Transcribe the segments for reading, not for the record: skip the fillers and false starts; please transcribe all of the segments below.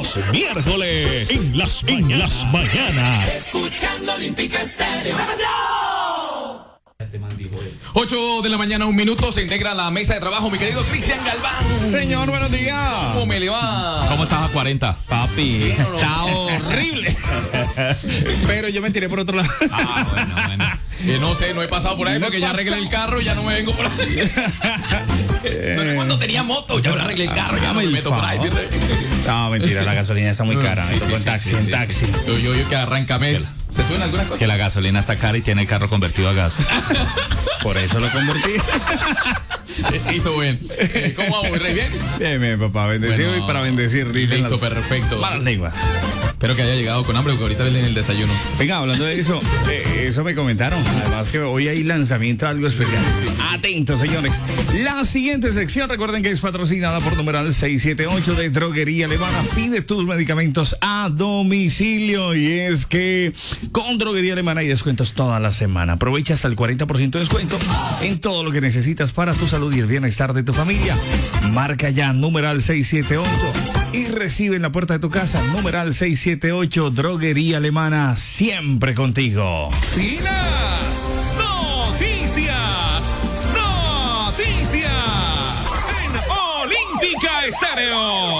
Los miércoles en las mañanas. Escuchando Olímpica Estéreo. 8 de la mañana, 1 minuto, se integra a la mesa de trabajo mi querido Cristian Galván. Señor, buenos días. ¿Cómo me le va? ¿Cómo estás a 40? Papi, Está horrible. pero yo me tiré por otro lado. Bueno. Que no sé, no he pasado por ahí porque ya arreglé el carro y ya no me vengo por ahí. Eso era cuando tenía moto, ya ahora arreglé el carro, ya no me meto por ahí. No, mentira, la gasolina está muy cara. En taxi. Yo que arranca mes. ¿Se suena alguna cosa? Que la gasolina está cara y tiene el carro convertido a gas. Por eso lo convertí. Hizo bien. ¿Cómo vamos, Rey? ¿Bien? Bien, papá, bendecido Bueno, y para bendecir. Dicen listo, las perfecto. malas lenguas. Espero que haya llegado con hambre porque ahorita viene el desayuno. Venga, hablando de eso, eso me comentaron. Además que hoy hay lanzamiento algo especial. Atentos, señores. La siguiente sección, recuerden que es patrocinada por numeral 678 de Droguería Alemana. Pide tus medicamentos a domicilio. Y es que con Droguería Alemana hay descuentos toda la semana. Aprovecha hasta el 40% de descuento en todo lo que necesitas para tu salud y el bienestar de tu familia. Marca ya numeral 678 y recibe en la puerta de tu casa numeral 678 Droguería Alemana, siempre contigo. Finas noticias en Olímpica Estéreo.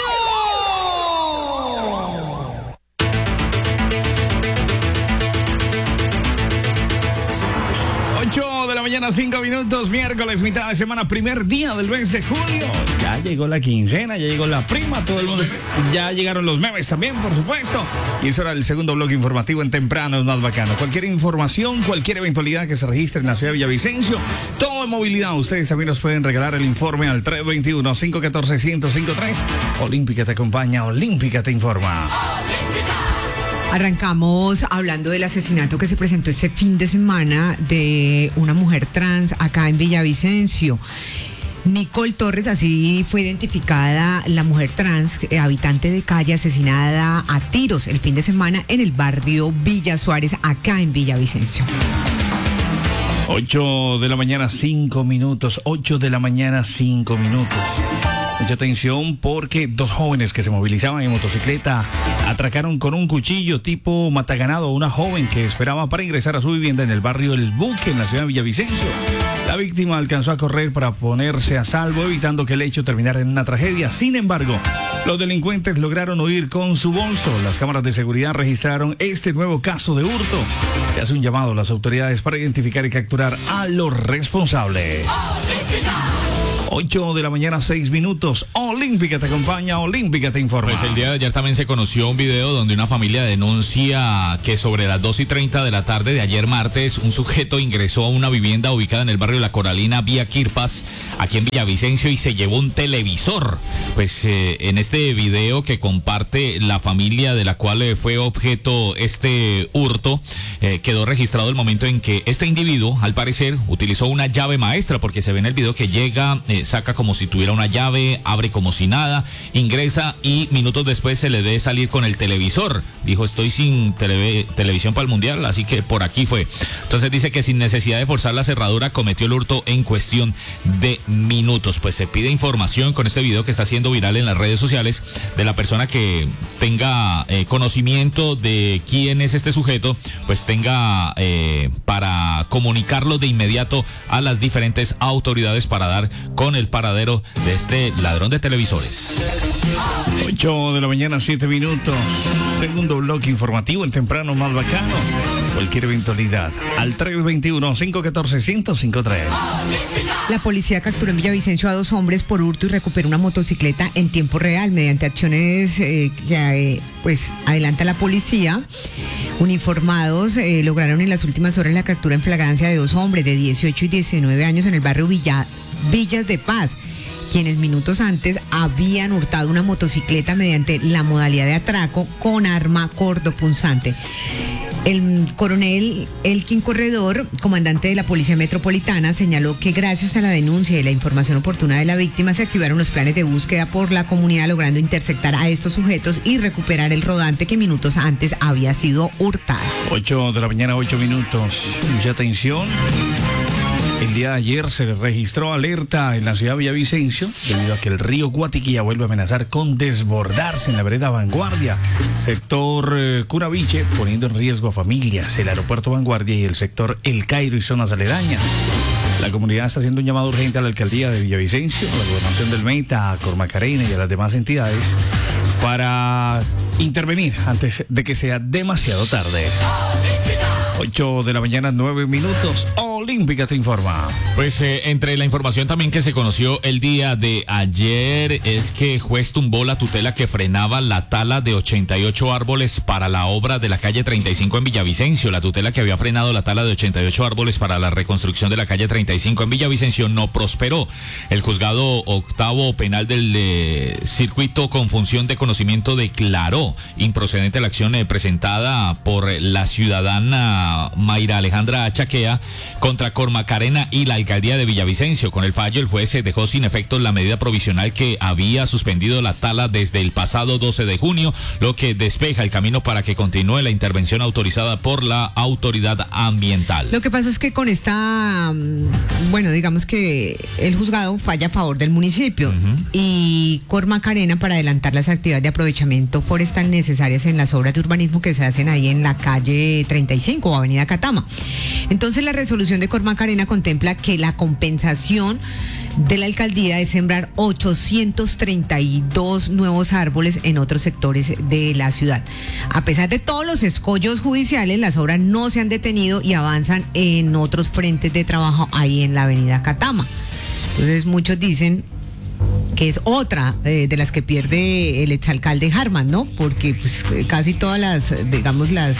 8 de la mañana, 5 minutos, miércoles, mitad de semana, primer día del mes de julio. Ya llegó la quincena, ya llegó la prima, todo el mundo. Ya llegaron los memes también, por supuesto. Y eso era el segundo bloque informativo en Temprano, es más bacano. Cualquier información, cualquier eventualidad que se registre en la ciudad de Villavicencio, todo en movilidad. Ustedes también nos pueden regalar el informe al 321-514-1053. Olímpica te acompaña, Olímpica te informa. Arrancamos hablando del asesinato que se presentó este fin de semana de una mujer trans acá en Villavicencio. Nicole Torres, así fue identificada la mujer trans, habitante de calle, asesinada a tiros el fin de semana en el barrio Villa Suárez, acá en Villavicencio. 8 de la mañana, 5 minutos. 8 de la mañana, 5 minutos. Mucha atención porque dos jóvenes que se movilizaban en motocicleta atracaron con un cuchillo tipo mataganado a una joven que esperaba para ingresar a su vivienda en el barrio El Buque, en la ciudad de Villavicencio. La víctima alcanzó a correr para ponerse a salvo, evitando que el hecho terminara en una tragedia. Sin embargo, los delincuentes lograron huir con su bolso. Las cámaras de seguridad registraron este nuevo caso de hurto. Se hace un llamado a las autoridades para identificar y capturar a los responsables. 8 de la mañana, 6 minutos. Olímpica te acompaña, Olímpica te informa. Pues el día de ayer también se conoció un video donde una familia denuncia que sobre las 2:30 de la tarde de ayer martes, un sujeto ingresó a una vivienda ubicada en el barrio La Coralina, vía Quirpas, aquí en Villavicencio, y se llevó un televisor. Pues en este video que comparte la familia de la cual fue objeto este hurto, quedó registrado el momento en que este individuo, al parecer, utilizó una llave maestra, porque se ve en el video que llega, saca como si tuviera una llave, abre como si nada, ingresa y minutos después se le debe salir con el televisor. Dijo, estoy sin televisión para el mundial, así que por aquí fue. Entonces dice que sin necesidad de forzar la cerradura cometió el hurto en cuestión de minutos. Pues se pide información con este video que está siendo viral en las redes sociales de la persona que tenga conocimiento de quién es este sujeto, pues tenga para comunicarlo de inmediato a las diferentes autoridades para dar con el paradero de este ladrón de televisores. 8 de la mañana, 7 minutos. Segundo bloque informativo en Temprano más bacano. Cualquier eventualidad al 321-514-1053. La policía capturó en Villavicencio a 2 hombres por hurto y recuperó una motocicleta en tiempo real mediante acciones que pues adelanta la policía. Uniformados lograron en las últimas horas la captura en flagrancia de 2 hombres de 18 y 19 años en el barrio Villas de Paz, quienes minutos antes habían hurtado una motocicleta mediante la modalidad de atraco con arma cortopunzante. El coronel Elkin Corredor, comandante de la Policía Metropolitana, señaló que gracias a la denuncia y la información oportuna de la víctima se activaron los planes de búsqueda por la comunidad, logrando interceptar a estos sujetos y recuperar el rodante que minutos antes había sido hurtado. 8 de la mañana, 8 minutos. Mucha atención. El día de ayer se registró alerta en la ciudad de Villavicencio debido a que el río Guatiquía vuelve a amenazar con desbordarse en la vereda Vanguardia, sector Curaviche, poniendo en riesgo a familias, el aeropuerto Vanguardia y el sector El Cairo y zonas aledañas. La comunidad está haciendo un llamado urgente a la alcaldía de Villavicencio, a la gobernación del Meta, a Cormacarena y a las demás entidades para intervenir antes de que sea demasiado tarde. 8 de la mañana, 9 minutos. Olímpica te informa. Pues entre la información también que se conoció el día de ayer es que juez tumbó la tutela que frenaba la tala de 88 árboles para la obra de la calle 35 en Villavicencio. La tutela que había frenado la tala de 88 árboles para la reconstrucción de la calle 35 en Villavicencio no prosperó. El juzgado octavo penal del circuito con función de conocimiento declaró improcedente la acción presentada por la ciudadana Mayra Alejandra Chaquea contra Cormacarena y la alcaldía de Villavicencio. Con el fallo, el juez dejó sin efecto la medida provisional que había suspendido la tala desde el pasado 12 de junio, lo que despeja el camino para que continúe la intervención autorizada por la autoridad ambiental. Lo que pasa es que con esta, bueno, digamos que el juzgado falla a favor del municipio y Cormacarena para adelantar las actividades de aprovechamiento forestal necesarias en las obras de urbanismo que se hacen ahí en la calle 35 o avenida Catama. Entonces la resolución de Cormacarena contempla que la compensación de la alcaldía es sembrar 832 nuevos árboles en otros sectores de la ciudad. A pesar de todos los escollos judiciales, las obras no se han detenido y avanzan en otros frentes de trabajo ahí en la avenida Catama. Entonces muchos dicen que es otra de las que pierde el exalcalde Harman, ¿no? Porque pues casi todas las, digamos, las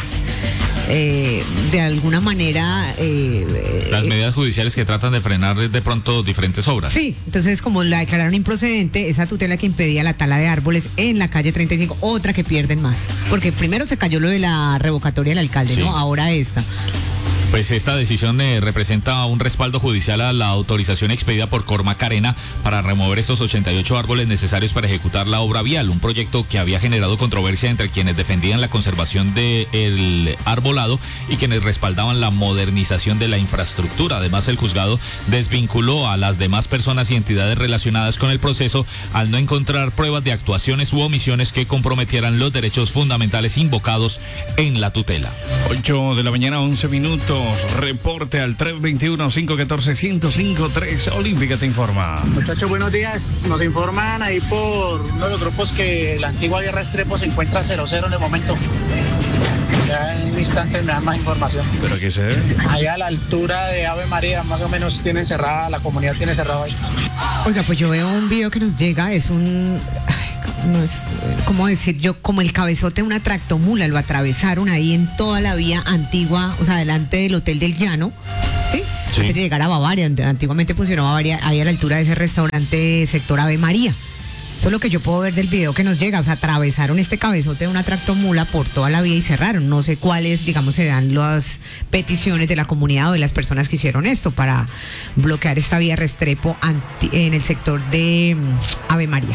de alguna manera las medidas judiciales que tratan de frenar de pronto diferentes obras. Sí, entonces como la declararon improcedente, esa tutela que impedía la tala de árboles en la calle 35, otra que pierden más, porque primero se cayó lo de la revocatoria del alcalde, sí, ¿no? Ahora esta. Pues esta decisión representa un respaldo judicial a la autorización expedida por Cormacarena para remover estos 88 árboles necesarios para ejecutar la obra vial, un proyecto que había generado controversia entre quienes defendían la conservación del arbolado y quienes respaldaban la modernización de la infraestructura. Además, el juzgado desvinculó a las demás personas y entidades relacionadas con el proceso al no encontrar pruebas de actuaciones u omisiones que comprometieran los derechos fundamentales invocados en la tutela. 8 de la mañana, 11 minutos. Reporte al 321-514-1053. Olímpica te informa. Muchachos, buenos días. Nos informan ahí por uno de los grupos que la antigua vía Restrepo se encuentra 0-0 en el momento. Ya en instantes me dan más información. ¿Pero qué se debe? Allá a la altura de Ave María, más o menos tienen cerrada, la comunidad tiene cerrado ahí. Oiga, pues yo veo un video que nos llega, es un... no es, ¿cómo decir yo? Como el cabezote de una tractomula, lo atravesaron ahí en toda la vía antigua, o sea, delante del Hotel del Llano, ¿sí? Sí. Antes de llegar a Bavaria, antiguamente pusieron Bavaria ahí a la altura de ese restaurante sector Ave María. Eso es lo que yo puedo ver del video que nos llega, o sea, atravesaron este cabezote de una tractomula por toda la vía y cerraron. No sé cuáles, digamos, serán las peticiones de la comunidad o de las personas que hicieron esto para bloquear esta vía Restrepo en el sector de Ave María.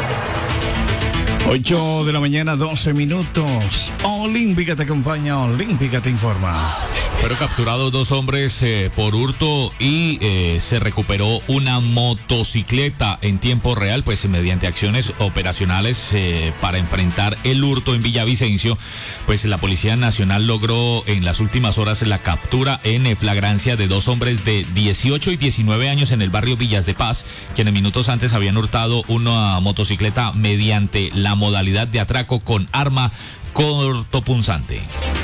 8 de la mañana, 12 minutos. Olímpica te acompaña, Olímpica te informa. Fueron capturados 2 hombres por hurto y se recuperó una motocicleta en tiempo real, pues mediante acciones operacionales para enfrentar el hurto en Villavicencio. Pues la Policía Nacional logró en las últimas horas la captura en flagrancia de 2 hombres de 18 y 19 años en el barrio Villas de Paz, quienes minutos antes habían hurtado una motocicleta mediante la modalidad de atraco con arma cortopunzante.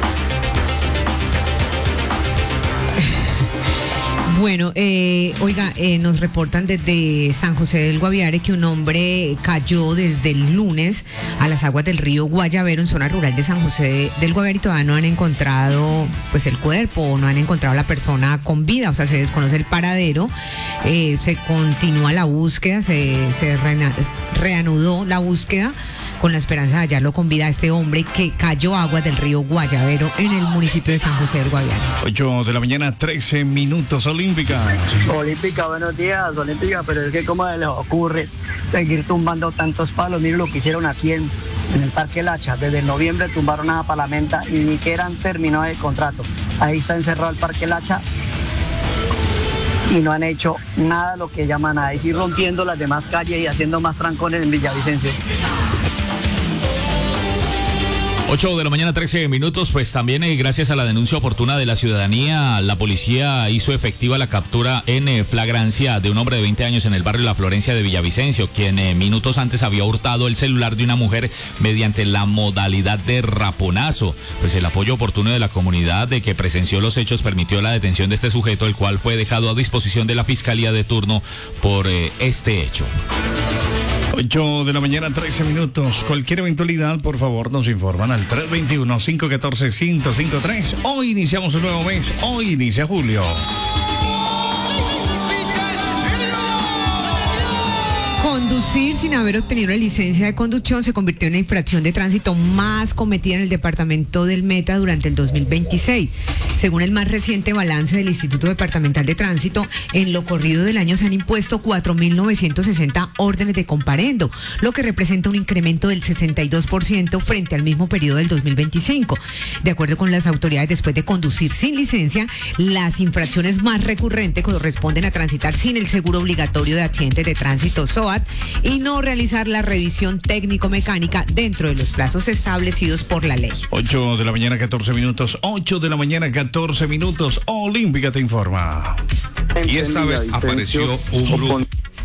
Bueno, oiga, nos reportan desde San José del Guaviare que un hombre cayó desde el lunes a las aguas del río Guayavero en zona rural de San José del Guaviare y todavía no han encontrado pues el cuerpo o no han encontrado la persona con vida, o sea, se desconoce el paradero, se continúa la búsqueda, se reanudó la búsqueda con la esperanza de hallarlo con vida a este hombre que cayó a aguas del río Guayavero en el municipio de San José del Guaviare. 8 de la mañana, 13 minutos, Olímpica. Olímpica, buenos días, Olímpica, pero es que cómo les ocurre seguir tumbando tantos palos. Miren lo que hicieron aquí en el Parque Lacha. Desde noviembre tumbaron a Palamenta y ni que eran terminado el contrato. Ahí está encerrado el Parque Lacha. y no han hecho nada lo que llaman a decir, rompiendo las demás calles y haciendo más trancones en Villavicencio. 8 de la mañana, 13 minutos, pues también gracias a la denuncia oportuna de la ciudadanía, la policía hizo efectiva la captura en flagrancia de un hombre de 20 años en el barrio La Florencia de Villavicencio, quien minutos antes había hurtado el celular de una mujer mediante la modalidad de raponazo. Pues el apoyo oportuno de la comunidad de que presenció los hechos permitió la detención de este sujeto, el cual fue dejado a disposición de la fiscalía de turno por este hecho. 8 de la mañana, 13 minutos. Cualquier eventualidad, por favor, nos informan al 321-514-1053. Hoy iniciamos un nuevo mes. Hoy inicia julio. Conducir sin haber obtenido la licencia de conducción se convirtió en la infracción de tránsito más cometida en el departamento del Meta durante el 2026. Según el más reciente balance del Instituto Departamental de Tránsito, en lo corrido del año se han impuesto 4.960 órdenes de comparendo, lo que representa un incremento del 62% frente al mismo periodo del 2025. De acuerdo con las autoridades, después de conducir sin licencia, las infracciones más recurrentes corresponden a transitar sin el seguro obligatorio de accidentes de tránsito SOAT y no realizar la revisión técnico-mecánica dentro de los plazos establecidos por la ley. 8 de la mañana, 14 minutos. 8 de la mañana, 14 minutos. Olímpica te informa. Y esta vez apareció un grupo.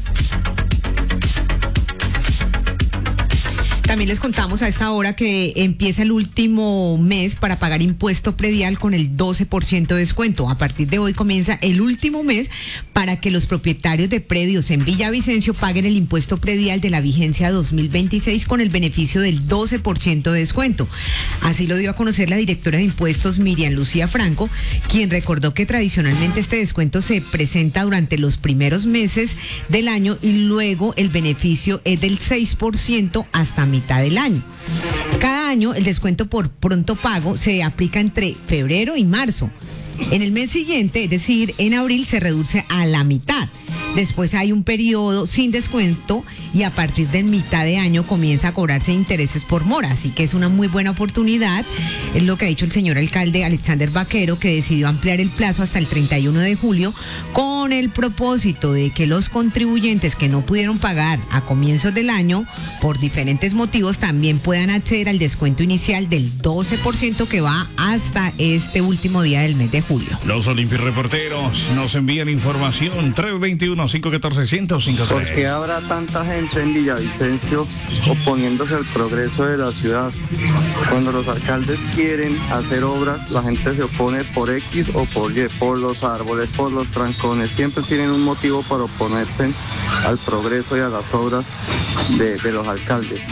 También les contamos a esta hora que empieza el último mes para pagar impuesto predial con el 12% de descuento. A partir de hoy comienza el último mes para que los propietarios de predios en Villavicencio paguen el impuesto predial de la vigencia 2026 con el beneficio del 12% de descuento. Así lo dio a conocer la directora de impuestos, Miriam Lucía Franco, quien recordó que tradicionalmente este descuento se presenta durante los primeros meses del año y luego el beneficio es del 6% hasta mitad del año. Cada año el descuento por pronto pago se aplica entre febrero y marzo. En el mes siguiente, es decir, en abril, se reduce a la mitad. Después hay un periodo sin descuento y a partir de mitad de año comienza a cobrarse intereses por mora. Así que es una muy buena oportunidad. Es lo que ha dicho el señor alcalde Alexander Vaquero, que decidió ampliar el plazo hasta el 31 de julio con el propósito de que los contribuyentes que no pudieron pagar a comienzos del año por diferentes motivos también puedan acceder al descuento inicial del 12% que va hasta este último día del mes de julio. Los Olimpi-reporteros nos envían información. 321-514-1053. ¿Por qué habrá tanta gente en Villavicencio oponiéndose al progreso de la ciudad? Cuando los alcaldes quieren hacer obras, la gente se opone por X o por Y, por los árboles, por los trancones. Siempre tienen un motivo para oponerse al progreso y a las obras de los alcaldes.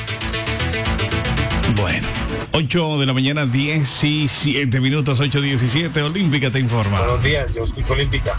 Bueno, 8 de la mañana, 17 minutos, 8:17. Olímpica te informa. Buenos días, yo escucho Olímpica.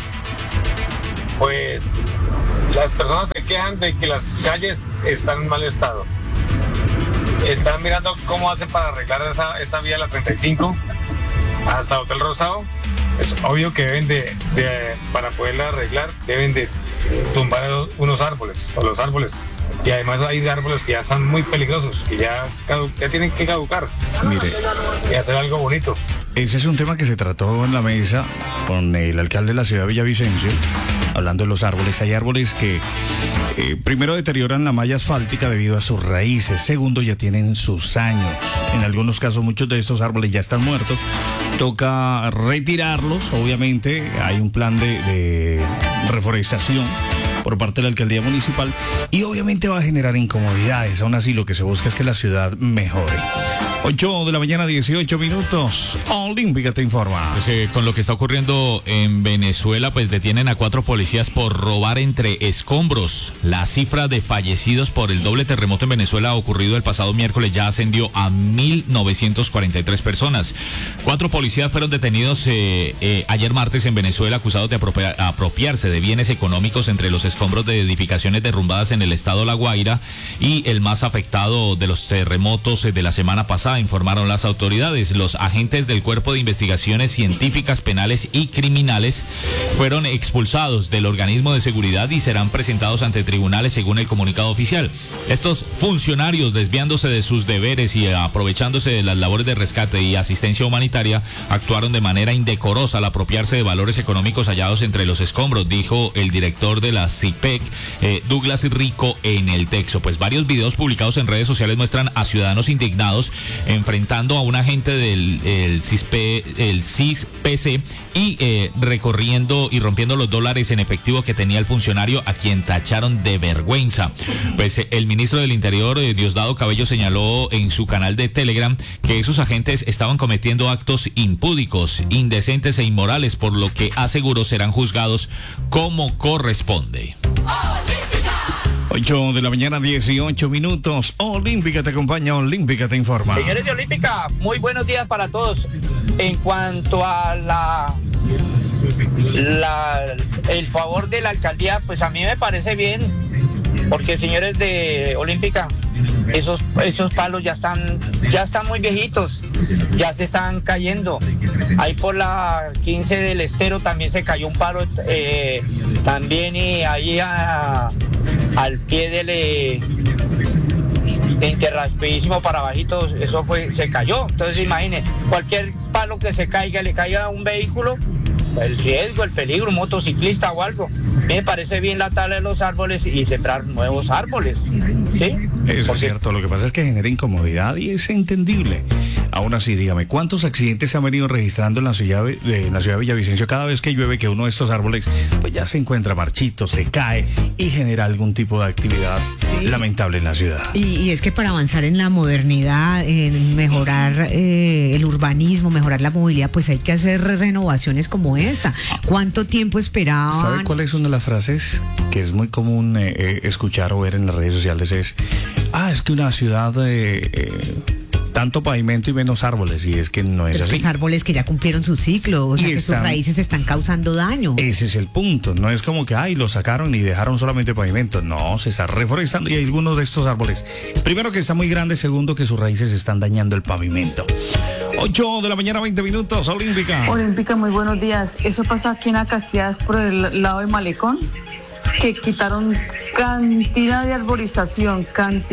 Pues las personas se quejan de que las calles están en mal estado. Están mirando cómo hacen para arreglar esa vía de la 35 hasta Hotel Rosado. Es obvio que deben para poderla arreglar, deben de tumbar unos árboles, o los árboles. Y además hay árboles que ya están muy peligrosos, que ya tienen que caducar. Mire, y hacer algo bonito. Ese es un tema que se trató en la mesa con el alcalde de la ciudad de Villavicencio, hablando de los árboles. Hay árboles que primero deterioran la malla asfáltica debido a sus raíces, segundo ya tienen sus años. En algunos casos muchos de estos árboles ya están muertos, toca retirarlos. Obviamente hay un plan de reforestación por parte de la alcaldía municipal y obviamente va a generar incomodidades. Aún así lo que se busca es que la ciudad mejore. 8 de la mañana, 18 minutos. Olímpica te informa. Pues, con lo que está ocurriendo en Venezuela, pues detienen a 4 policías por robar entre escombros. La cifra de fallecidos por el doble terremoto en Venezuela ocurrido el pasado miércoles ya ascendió a 1.943 personas. 4 policías fueron detenidos ayer martes en Venezuela acusados de apropiarse de bienes económicos entre los escombros de edificaciones derrumbadas en el estado La Guaira y el más afectado de los terremotos de la semana pasada. plata, informaron las autoridades. Los agentes del Cuerpo de Investigaciones Científicas, Penales y Criminales fueron expulsados del organismo de seguridad y serán presentados ante tribunales según el comunicado oficial. Estos funcionarios, desviándose de sus deberes y aprovechándose de las labores de rescate y asistencia humanitaria, actuaron de manera indecorosa al apropiarse de valores económicos hallados entre los escombros, dijo el director de la CIPEC, Douglas Rico, en el texto. Pues varios videos publicados en redes sociales muestran a ciudadanos indignados enfrentando a un agente del CISPC y recorriendo y rompiendo los dólares en efectivo que tenía el funcionario, a quien tacharon de vergüenza. Pues el ministro del Interior, Diosdado Cabello, señaló en su canal de Telegram que esos agentes estaban cometiendo actos impúdicos, indecentes e inmorales, por lo que aseguró serán juzgados como corresponde. 8 de la mañana, 18 minutos. Olímpica te acompaña, Olímpica te informa. Señores de Olímpica, muy buenos días para todos. En cuanto a el favor de la alcaldía, pues a mí me parece bien, porque señores de Olímpica, esos palos ya están muy viejitos, ya se están cayendo. Ahí por la 15 del Estero también se cayó un palo, también, y ahí al pie de Interrapidísimo para abajito, eso se cayó. Entonces imagine, cualquier palo que se caiga, le caiga a un vehículo, el riesgo, el peligro, un motociclista o algo. Me parece bien la tala de los árboles y sembrar nuevos árboles, ¿sí? Eso es cierto, lo que pasa es que genera incomodidad y es entendible. Aún así, dígame, ¿cuántos accidentes se han venido registrando en la ciudad de Villavicencio cada vez que llueve, que uno de estos árboles pues ya se encuentra marchito, se cae y genera algún tipo de actividad lamentable en la ciudad? Y es que para avanzar en la modernidad, en mejorar el urbanismo, mejorar la movilidad, pues hay que hacer renovaciones como esta. ¿Cuánto tiempo esperaban? ¿Sabe cuál es una de las frases que es muy común escuchar o ver en las redes sociales? Es que una ciudad tanto pavimento y menos árboles, y es que no es así. Estos árboles que ya cumplieron su ciclo, o sea, que sus raíces están causando daño. Ese es el punto, no es como que lo sacaron y dejaron solamente pavimento, no, se está reforestando, y algunos de estos árboles, primero que está muy grande, segundo que sus raíces están dañando el pavimento. 8 de la mañana, 20 minutos, Olímpica. Olímpica, muy buenos días. Eso pasa aquí en Acacias, por el lado de Malecón, que quitaron cantidad de arborización,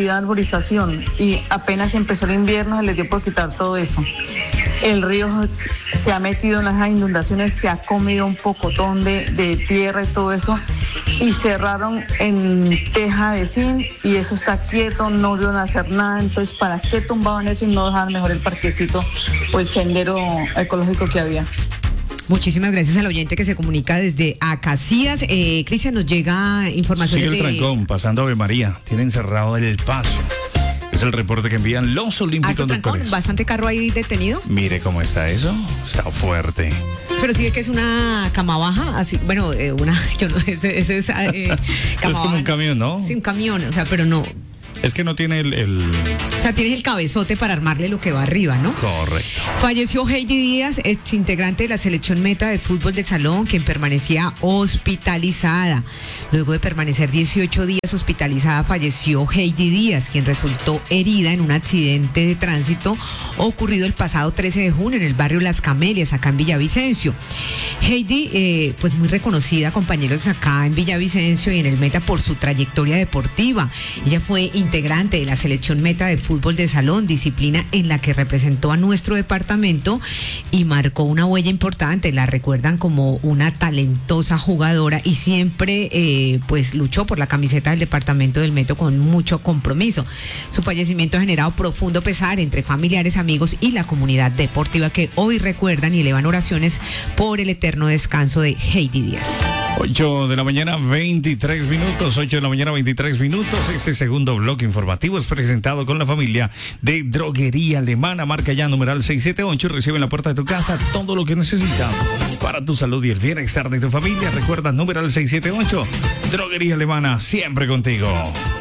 y apenas empezó el invierno se les dio por quitar todo eso. El río se ha metido en las inundaciones, se ha comido un pocotón de tierra y todo eso, y cerraron en teja de zinc y eso está quieto, no deben hacer nada. Entonces, ¿para qué tumbaban eso y no dejaban mejor el parquecito o el sendero ecológico que había? Muchísimas gracias al oyente que se comunica desde Acacias. Cristian, nos llega información. Sigue el trancón, pasando Ave María. Tienen cerrado el paso. Es el reporte que envían los olímpicos doctores. ¿Bastante carro ahí detenido? Mire cómo está eso. Está fuerte. Pero sí que es una cama baja, así, bueno, ese es cama es como un camión, ¿no? Sí, un camión, o sea, pero no. Es que no tiene O sea, tienes el cabezote para armarle lo que va arriba, ¿no? Correcto. Falleció Heidi Díaz, ex integrante de la selección meta de fútbol del Salón, quien permanecía hospitalizada. Luego de permanecer 18 días hospitalizada, falleció Heidi Díaz, quien resultó herida en un accidente de tránsito ocurrido el pasado 13 de junio en el barrio Las Camelias, acá en Villavicencio. Heidi, pues muy reconocida, compañeros, acá en Villavicencio y en el Meta por su trayectoria deportiva. Ella fue integrante de la selección meta de fútbol de salón, disciplina en la que representó a nuestro departamento y marcó una huella importante. La recuerdan como una talentosa jugadora y siempre pues luchó por la camiseta del departamento del Meta con mucho compromiso. Su fallecimiento ha generado profundo pesar entre familiares, amigos y la comunidad deportiva, que hoy recuerdan y elevan oraciones por el eterno descanso de Heidi Díaz. 8 de la mañana, 23 minutos. 8 de la mañana, 23 minutos. Este segundo bloque informativo es presentado con la familia de Droguería Alemana. Marca ya numeral 678 y recibe en la puerta de tu casa todo lo que necesitas para tu salud y el bienestar de tu familia. Recuerda, numeral 678. Droguería Alemana, siempre contigo.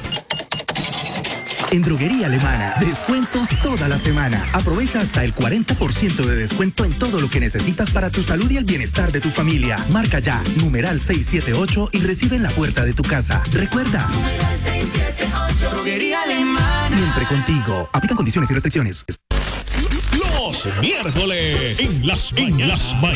En Droguería Alemana, descuentos toda la semana. Aprovecha hasta el 40% de descuento en todo lo que necesitas para tu salud y el bienestar de tu familia. Marca ya, numeral 678 y recibe en la puerta de tu casa. Recuerda, Numeral 678. Droguería Alemana. siempre contigo. Aplican condiciones y restricciones. los miércoles en las mañanas.